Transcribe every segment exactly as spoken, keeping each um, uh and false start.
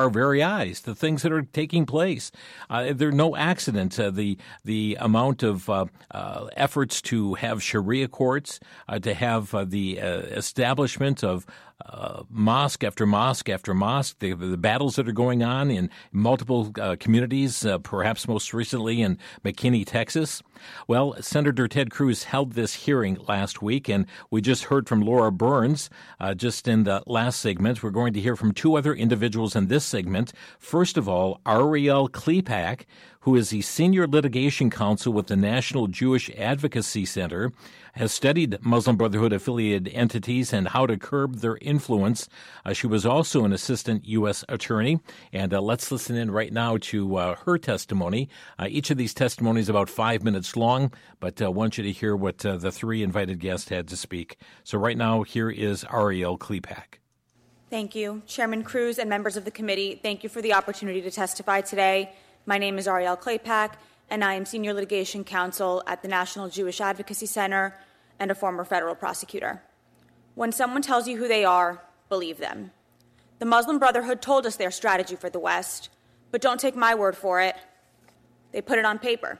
our very eyes, the things that are taking place. Uh, there are no accidents. Uh, the the amount of uh, uh, efforts to have Sharia courts, uh, to have uh, the uh, establishment of uh, mosque after mosque after mosque, the, the battles that are going on in multiple uh, communities, uh, perhaps most recently in McKinney, Texas. Well, Senator Ted Cruz held this hearing last week, and we just heard from Laura Burns uh, just in the last segment. We're going to hear from two other individuals in this segment. First of all, Ariel Klepak, who is the senior litigation counsel with the National Jewish Advocacy Center, has studied Muslim Brotherhood-affiliated entities and how to curb their influence. Uh, she was also an assistant U S attorney. And uh, let's listen in right now to uh, her testimony. Uh, each of these testimonies about five minutes long, but I uh, want you to hear what uh, the three invited guests had to speak. So right now, here is Ariel Klepak. Thank you. Chairman Cruz and members of the committee, thank you for the opportunity to testify today. My name is Ariel Klepak, and I am Senior Litigation Counsel at the National Jewish Advocacy Center and a former federal prosecutor. When someone tells you who they are, believe them. The Muslim Brotherhood told us their strategy for the West, but don't take my word for it. They put it on paper.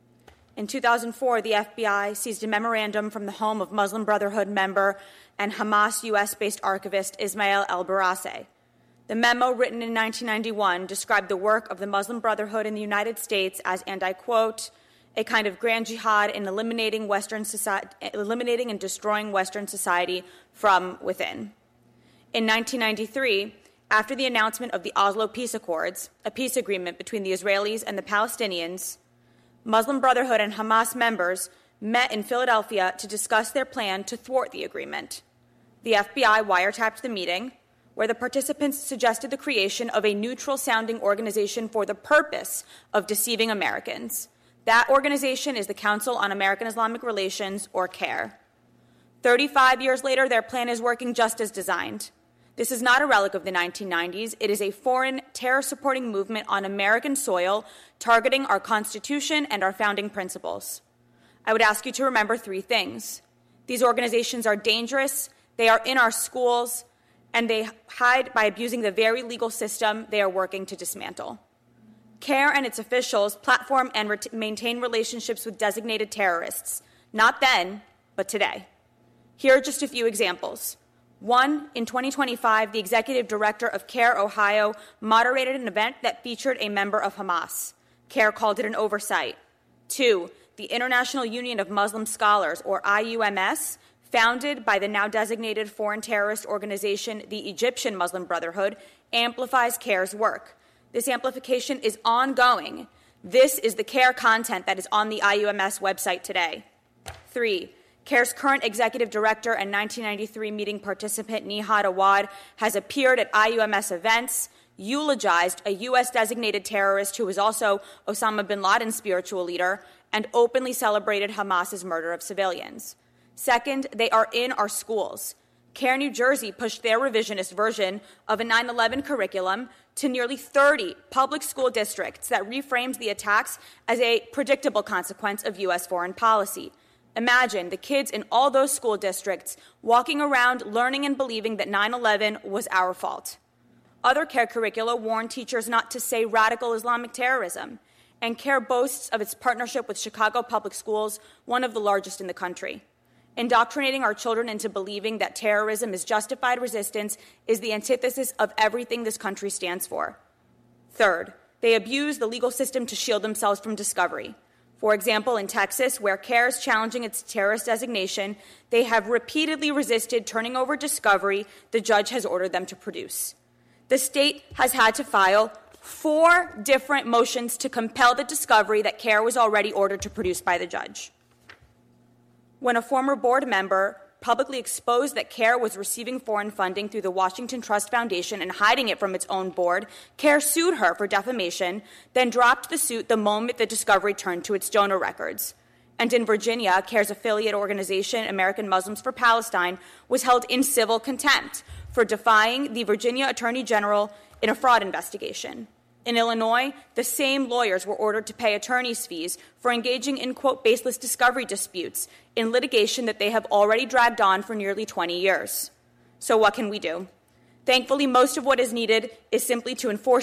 In two thousand four, the F B I seized a memorandum from the home of Muslim Brotherhood member and Hamas U S-based archivist Ismail el-Barase. The memo, written in nineteen ninety-one, described the work of the Muslim Brotherhood in the United States as, and I quote, a kind of grand jihad in eliminating Western society, eliminating and destroying Western society from within. In nineteen ninety-three, after the announcement of the Oslo Peace Accords, a peace agreement between the Israelis and the Palestinians, Muslim Brotherhood and Hamas members met in Philadelphia to discuss their plan to thwart the agreement. The F B I wiretapped the meeting, where the participants suggested the creation of a neutral-sounding organization for the purpose of deceiving Americans. That organization is the Council on American Islamic Relations, or CAIR. thirty-five years later, their plan is working just as designed. This is not a relic of the nineteen nineties. It is a foreign terror-supporting movement on American soil targeting our Constitution and our founding principles. I would ask you to remember three things. These organizations are dangerous, they are in our schools, and they hide by abusing the very legal system they are working to dismantle. CAIR and its officials platform and ret- maintain relationships with designated terrorists, not then, but today. Here are just a few examples. One, in twenty twenty-five, the executive director of CAIR Ohio moderated an event that featured a member of Hamas. CAIR called it an oversight. Two, the International Union of Muslim Scholars, or I U M S, founded by the now designated foreign terrorist organization, the Egyptian Muslim Brotherhood, amplifies CAIR's work. This amplification is ongoing. This is the CAIR content that is on the I U M S website today. Three, CAIR's current executive director and nineteen ninety-three meeting participant, Nihad Awad, has appeared at I U M S events, eulogized a U S-designated terrorist who was also Osama bin Laden's spiritual leader, and openly celebrated Hamas's murder of civilians. Second, they are in our schools. CAIR New Jersey pushed their revisionist version of a nine eleven curriculum to nearly thirty public school districts that reframes the attacks as a predictable consequence of U S foreign policy. Imagine the kids in all those school districts walking around learning and believing that nine eleven was our fault. Other CAIR curricula warn teachers not to say radical Islamic terrorism, and CAIR boasts of its partnership with Chicago Public Schools, one of the largest in the country. Indoctrinating our children into believing that terrorism is justified resistance is the antithesis of everything this country stands for. Third, they abuse the legal system to shield themselves from discovery. For example, in Texas, where CAIR is challenging its terrorist designation, they have repeatedly resisted turning over discovery the judge has ordered them to produce. The state has had to file four different motions to compel the discovery that CAIR was already ordered to produce by the judge. When a former board member publicly exposed that CAIR was receiving foreign funding through the Washington Trust Foundation and hiding it from its own board, CAIR sued her for defamation, then dropped the suit the moment the discovery turned to its donor records. And in Virginia, CAIR's affiliate organization, American Muslims for Palestine, was held in civil contempt for defying the Virginia Attorney General in a fraud investigation. In Illinois, the same lawyers were ordered to pay attorney's fees for engaging in, quote, baseless discovery disputes in litigation that they have already dragged on for nearly twenty years. So what can we do? Thankfully, most of what is needed is simply to enforce